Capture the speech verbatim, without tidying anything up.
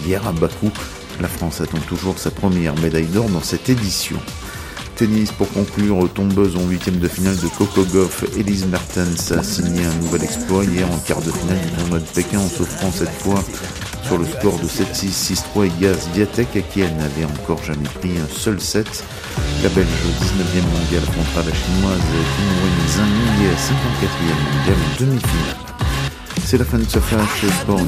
hier à Bakou. La France attend toujours sa première médaille d'or dans cette édition. Tennis pour conclure, tombeuse en huitième de finale de Coco Gauff, Elise Mertens a signé un nouvel exploit hier en quart de finale du tournoi de Pékin en s'offrant cette fois sur le score de sept six, six trois et Gaz Viatek à qui elle n'avait encore jamais pris un seul set. La Belge dix-neuvième mondiale contre la chinoise Qinwen Zheng, cinquante-quatrième mondiale en demi-finale. C'est la fin de ce flash sport.